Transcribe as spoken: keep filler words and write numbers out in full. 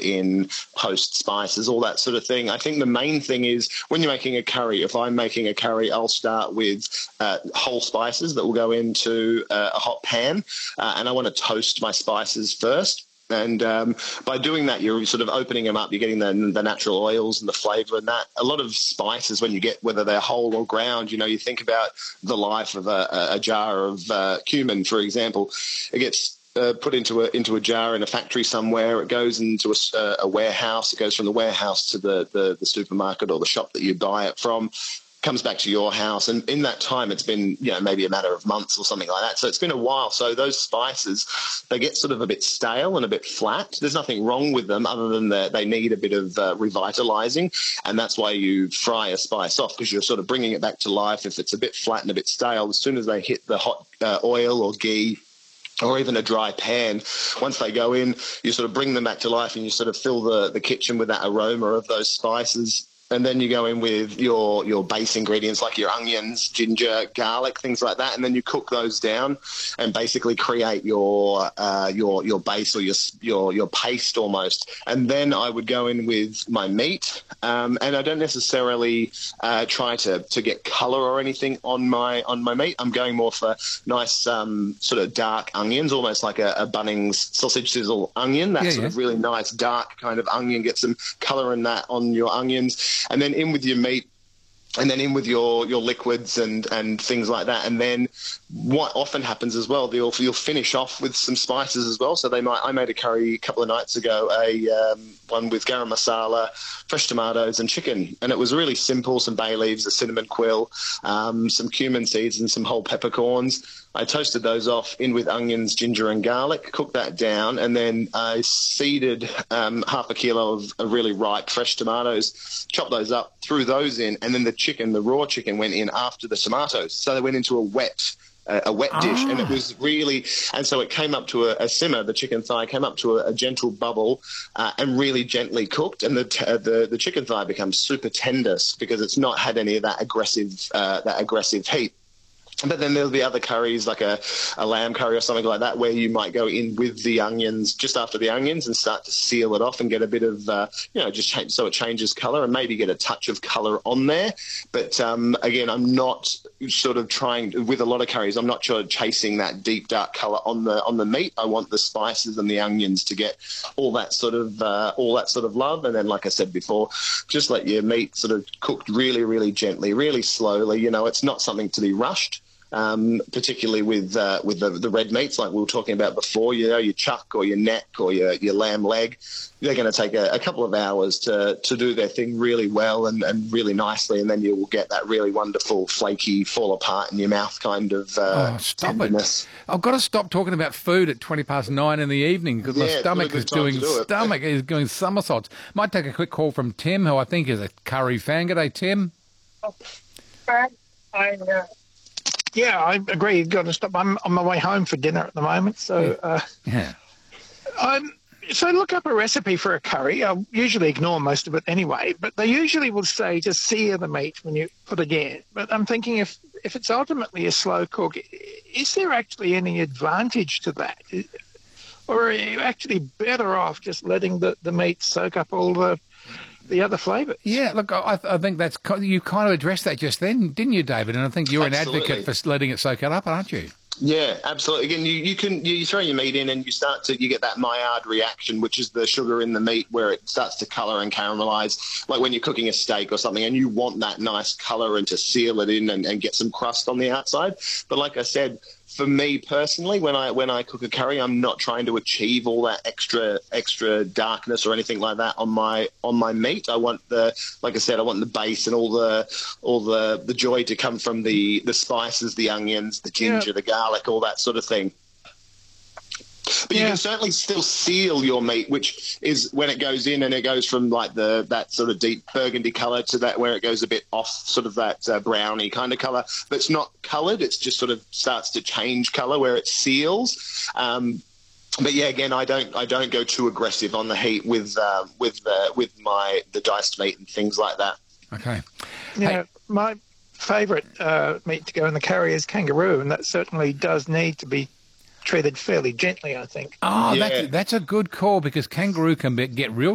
in post spices, all that sort of thing. I think the main thing is when you're making a curry, if I'm making a curry, I'll start with uh, whole spices that will go into uh, a hot pan, uh, and I want to toast my spices first. And um, by doing that, you're sort of opening them up. You're getting the, the natural oils and the flavour and that. A lot of spices, when you get, whether they're whole or ground, you know, you think about the life of a, a jar of uh, cumin, for example. It gets uh, put into a into a jar in a factory somewhere. It goes into a, a warehouse. It goes from the warehouse to the, the, the supermarket or the shop that you buy it from. Comes back to your house, and in that time it's been, you know, maybe a matter of months or something like that, so it's been a while. So those spices, they get sort of a bit stale and a bit flat. There's nothing wrong with them other than that they need a bit of uh, revitalizing, and that's why you fry a spice off, because you're sort of bringing it back to life. If it's a bit flat and a bit stale, as soon as they hit the hot uh, oil or ghee or even a dry pan, once they go in, you sort of bring them back to life, and you sort of fill the, the kitchen with that aroma of those spices. And then you go in with your, your base ingredients like your onions, ginger, garlic, things like that, and then you cook those down and basically create your uh, your your base or your your your paste almost. And then I would go in with my meat, um, and I don't necessarily uh, try to, to get colour or anything on my on my meat. I'm going more for nice um, sort of dark onions, almost like a, a Bunnings sausage sizzle onion. That yeah, sort yeah. of really nice dark kind of onion. Get some colour in that on your onions. And then in with your meat, and then in with your, your liquids and, and things like that. And then what often happens as well, you'll, you'll finish off with some spices as well. So they might. I made a curry a couple of nights ago, a um, one with garam masala, fresh tomatoes and chicken. And it was really simple, some bay leaves, a cinnamon quill, um, some cumin seeds and some whole peppercorns. I toasted those off in with onions, ginger and garlic, cooked that down, and then I seeded um, half a kilo of, of really ripe fresh tomatoes, chopped those up, threw those in, and then the chicken, the raw chicken, went in after the tomatoes. So they went into a wet uh, a wet dish, ah. and it was really, and so it came up to a, a simmer, the chicken thigh came up to a, a gentle bubble uh, and really gently cooked, and the, t- the the chicken thigh becomes super tender because it's not had any of that aggressive uh, that aggressive heat. But then there'll be other curries, like a, a lamb curry or something like that, where you might go in with the onions, just after the onions, and start to seal it off and get a bit of, uh, you know, just change, so it changes colour, and maybe get a touch of colour on there. But um, again, I'm not sort of trying, with a lot of curries, I'm not sort of chasing that deep, dark colour on the on the meat. I want the spices and the onions to get all that sort of uh, all that sort of love. And then, like I said before, just let your meat sort of cook really, really gently, really slowly. You know, it's not something to be rushed. Um, particularly with uh, with the, the red meats like we were talking about before, you know, your chuck or your neck or your, your lamb leg, they're going to take a, a couple of hours to, to do their thing really well and, and really nicely, and then you will get that really wonderful, flaky, fall apart in your mouth kind of uh, oh, stop tenderness. It. I've got to stop talking about food at twenty past nine in the evening because yeah, my stomach is doing do stomach is doing somersaults. Might take a quick call from Tim, who I think is a curry fan. G'day, Tim. I, uh... Yeah, I agree. You've got to stop. I'm on my way home for dinner at the moment. So, uh, yeah. I'm, so look up a recipe for a curry. I'll usually ignore most of it anyway, but they usually will say just sear the meat when you put it in. But I'm thinking if, if it's ultimately a slow cook, is there actually any advantage to that? Or are you actually better off just letting the, the meat soak up all the the other flavours? Yeah, look, I, I think that's you kind of addressed that just then, didn't you, David? And I think you're Absolutely. an advocate for letting it soak it up, aren't you? Yeah, absolutely. Again, you, you can you throw your meat in and you start to you get that Maillard reaction, which is the sugar in the meat where it starts to colour and caramelise, like when you're cooking a steak or something, and you want that nice colour and to seal it in and, and get some crust on the outside. But like I said, for me personally, when I when I cook a curry, I'm not trying to achieve all that extra extra darkness or anything like that on my on my meat. I want the, like I said, I want the base and all the all the, the joy to come from the, the spices, the onions, the ginger, yeah. the garlic, all that sort of thing. But yeah. you can certainly still seal your meat, which is when it goes in and it goes from like the that sort of deep burgundy colour to that where it goes a bit off, sort of that uh, browny kind of colour. But it's not coloured; it's just sort of starts to change colour where it seals. Um, but yeah, again, I don't I don't go too aggressive on the heat with uh, with uh, with my the diced meat and things like that. Okay. Yeah, hey. my favourite uh, meat to go in the curry is kangaroo, and that certainly does need to be treated fairly gently, I think. Oh, yeah. that's, that's a good call because kangaroo can be, get real